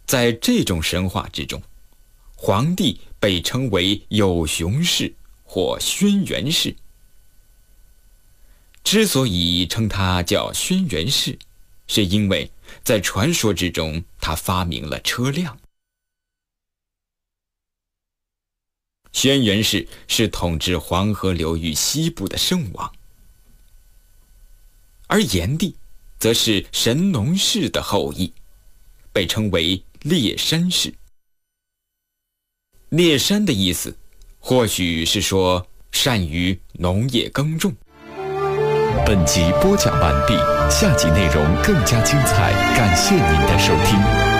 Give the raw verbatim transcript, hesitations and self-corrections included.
在这种神话之中，皇帝被称为有熊氏或轩辕氏。之所以称他叫轩辕氏，是因为在传说之中他发明了车辆。轩辕氏是统治黄河流域西部的圣王，而炎帝则是神农氏的后裔，被称为烈山氏。烈山的意思或许是说善于农业耕种。 本集播讲完毕，下集内容更加精彩，感谢您的收听。